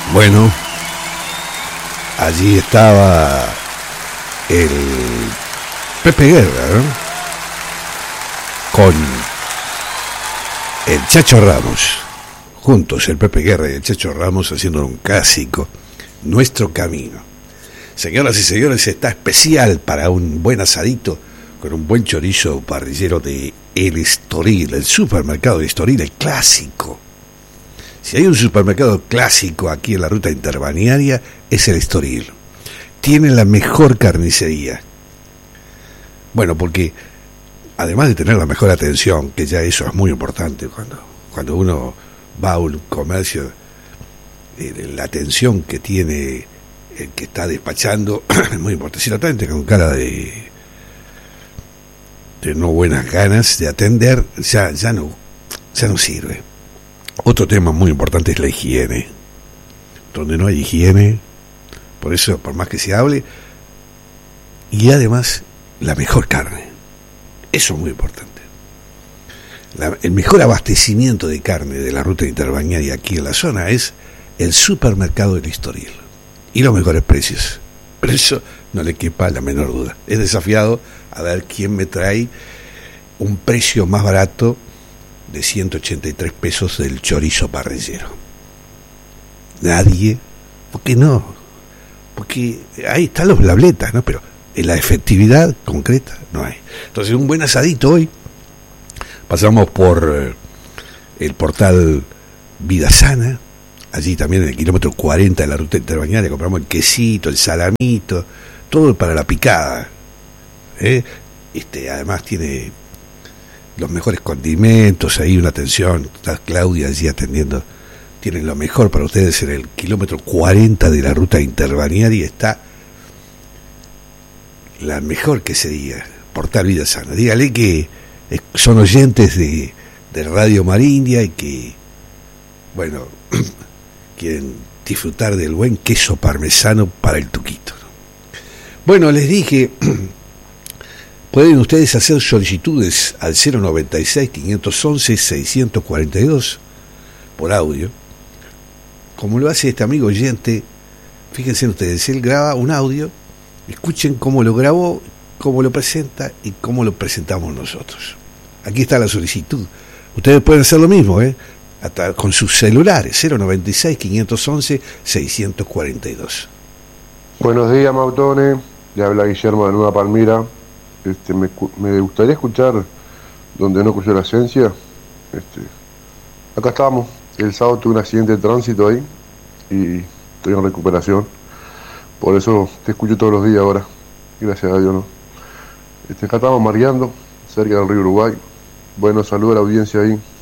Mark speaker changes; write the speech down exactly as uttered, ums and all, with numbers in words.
Speaker 1: Bueno, allí estaba el Pepe Guerra, ¿no? Con el Chacho Ramos, juntos el Pepe Guerra y el Chacho Ramos haciendo un clásico, Nuestro Camino. Señoras y señores, está especial para un buen asadito con un buen chorizo parrillero de El Estoril, el supermercado de Estoril, el clásico. Si hay un supermercado clásico aquí en la ruta interbalnearia, es el Estoril. Tiene la mejor carnicería. Bueno, porque además de tener la mejor atención, que ya eso es muy importante cuando, cuando uno va a un comercio, eh, la atención que tiene el que está despachando es muy importante. Si la traen con cara de, de no buenas ganas de atender, ya, ya, no, ya no sirve. Otro tema muy importante es la higiene. Donde no hay higiene, por eso, por más que se hable, y además la mejor carne. Eso es muy importante. La, el mejor abastecimiento de carne de la ruta interbalnearia aquí en la zona es el supermercado del Estoril. Y los mejores precios. Pero eso no le quepa la menor duda. Es desafiado a ver quién me trae un precio más barato de ciento ochenta y tres pesos del chorizo parrillero. Nadie. ¿Por qué no? Porque ahí están los blabletas, ¿no? Pero en la efectividad concreta no hay. Entonces, un buen asadito hoy. Pasamos por eh, el portal Vida Sana. Allí también en el kilómetro cuarenta de la ruta interbalnearia compramos el quesito, el salamito, todo para la picada. ¿eh? Este, además tiene los mejores condimentos, ahí una atención, está Claudia allí atendiendo, tienen lo mejor para ustedes en el kilómetro cuarenta de la ruta interbalnearia, está la mejor que sería, Portal Vida Sana. Dígale que son oyentes de, de Radio Marindia y que, bueno, quieren disfrutar del buen queso parmesano para el tuquito. Bueno, les dije... Pueden ustedes hacer solicitudes al cero noventa y seis, quinientos once, seiscientos cuarenta y dos por audio, como lo hace este amigo oyente. Fíjense ustedes, él graba un audio, escuchen cómo lo grabó, cómo lo presenta y cómo lo presentamos nosotros. Aquí está la solicitud. Ustedes pueden hacer lo mismo, ¿eh? Hasta con sus celulares, cero noventa y seis, quinientos once, seiscientos cuarenta y dos.
Speaker 2: Buenos días, Mautones. Le habla Guillermo de Nueva Palmira. Este, me, me gustaría escuchar Donde no escuché la esencia. Este, acá estamos. El sábado tuve un accidente de tránsito ahí y estoy en recuperación. Por eso te escucho todos los días ahora. Gracias a Dios, ¿no? Este, acá estamos mareando cerca del río Uruguay. Bueno, saludo a la audiencia ahí.